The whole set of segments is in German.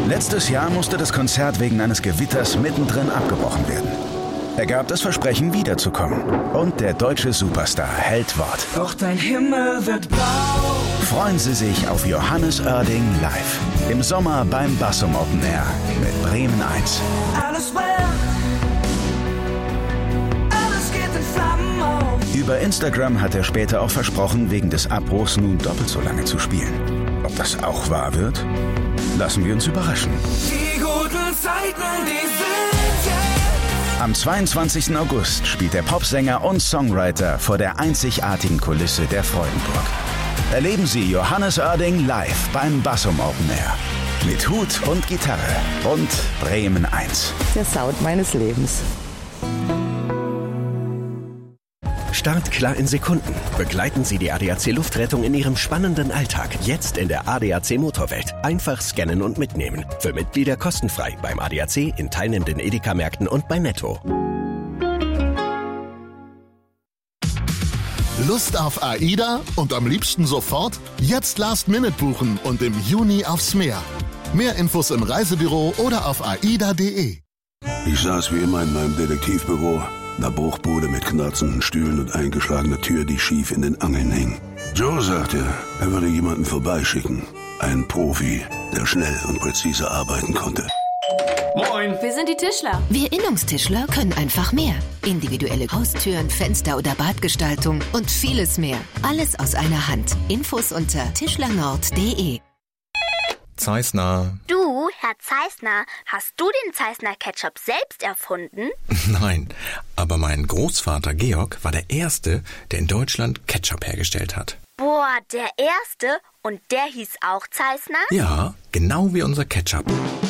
Letztes Jahr musste das Konzert wegen eines Gewitters mittendrin abgebrochen werden. Er gab das Versprechen, wiederzukommen. Und der deutsche Superstar hält Wort. Doch dein Himmel wird blau. Freuen Sie sich auf Johannes Oerding live. Im Sommer beim Bassum Open Air mit Bremen 1. Alles brennt. Alles geht in Flammen auf. Über Instagram hat er später auch versprochen, wegen des Abbruchs nun doppelt so lange zu spielen. Ob das auch wahr wird? Lassen wir uns überraschen. Die guten Zeiten, die sind jetzt. Am 22. August spielt der Popsänger und Songwriter vor der einzigartigen Kulisse der Freudenburg. Erleben Sie Johannes Oerding live beim Bassum Open Air. Mit Hut und Gitarre und Bremen 1. Der Sound meines Lebens. Startklar in Sekunden. Begleiten Sie die ADAC Luftrettung in Ihrem spannenden Alltag. Jetzt in der ADAC Motorwelt. Einfach scannen und mitnehmen. Für Mitglieder kostenfrei beim ADAC, in teilnehmenden Edeka-Märkten und bei Netto. Lust auf AIDA und am liebsten sofort? Jetzt Last-Minute buchen und im Juni aufs Meer. Mehr Infos im Reisebüro oder auf aida.de. Ich saß wie immer in meinem Detektivbüro. Eine Bruchbude mit knarzenden Stühlen und eingeschlagener Tür, die schief in den Angeln hing. Joe sagte, er würde jemanden vorbeischicken. Einen Profi, der schnell und präzise arbeiten konnte. Moin! Wir sind die Tischler. Wir Innungstischler können einfach mehr. Individuelle Haustüren, Fenster oder Badgestaltung und vieles mehr. Alles aus einer Hand. Infos unter tischlernord.de. Zeissner. Du, Herr Zeissner, hast du den Zeissner Ketchup selbst erfunden? Nein, aber mein Großvater Georg war der Erste, der in Deutschland Ketchup hergestellt hat. Boah, der Erste? Und der hieß auch Zeissner? Ja, genau wie unser Ketchup.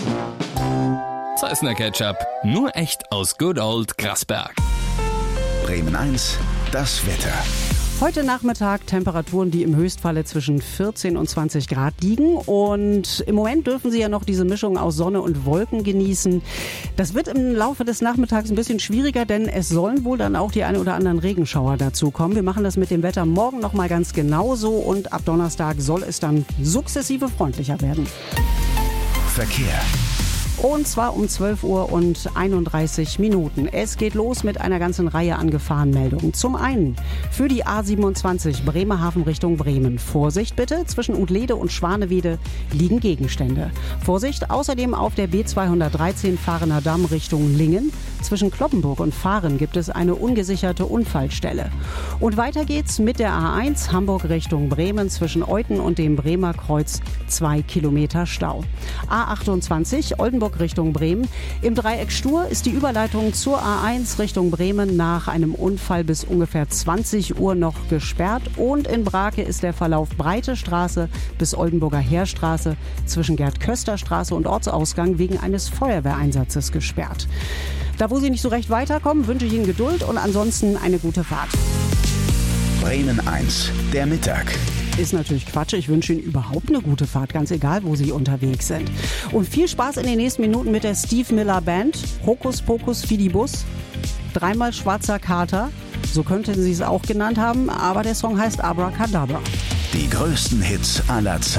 Zeissner Ketchup, nur echt aus Good Old Grasberg. Bremen 1, das Wetter. Heute Nachmittag Temperaturen, die im Höchstfalle zwischen 14 und 20 Grad liegen. Und im Moment dürfen Sie ja noch diese Mischung aus Sonne und Wolken genießen. Das wird im Laufe des Nachmittags ein bisschen schwieriger, denn es sollen wohl dann auch die ein oder anderen Regenschauer dazukommen. Wir machen das mit dem Wetter morgen noch mal ganz genauso. Und ab Donnerstag soll es dann sukzessive freundlicher werden. Verkehr. Und zwar um 12 Uhr und 31 Minuten. Es geht los mit einer ganzen Reihe an Gefahrenmeldungen. Zum einen für die A27 Bremerhaven Richtung Bremen. Vorsicht bitte, zwischen Utlede und Schwanewede liegen Gegenstände. Vorsicht außerdem auf der B213 Fahrener Damm Richtung Lingen. Zwischen Cloppenburg und Fahren gibt es eine ungesicherte Unfallstelle. Und weiter geht's mit der A1 Hamburg Richtung Bremen. Zwischen Euten und dem Bremer Kreuz 2 Kilometer Stau. A28 Oldenburg Richtung Bremen. Im Dreieck Stur ist die Überleitung zur A1 Richtung Bremen nach einem Unfall bis ungefähr 20 Uhr noch gesperrt. Und in Brake ist der Verlauf Breite Straße bis Oldenburger Heerstraße zwischen Gerd-Köster-Straße und Ortsausgang wegen eines Feuerwehreinsatzes gesperrt. Da, wo Sie nicht so recht weiterkommen, wünsche ich Ihnen Geduld und ansonsten eine gute Fahrt. Bremen 1, der Mittag. Ist natürlich Quatsch. Ich wünsche Ihnen überhaupt eine gute Fahrt, ganz egal, wo Sie unterwegs sind. Und viel Spaß in den nächsten Minuten mit der Steve Miller Band. Hokus Pokus Fidibus. Dreimal schwarzer Kater. So könnten Sie es auch genannt haben. Aber der Song heißt Abracadabra. Die größten Hits aller Zeiten.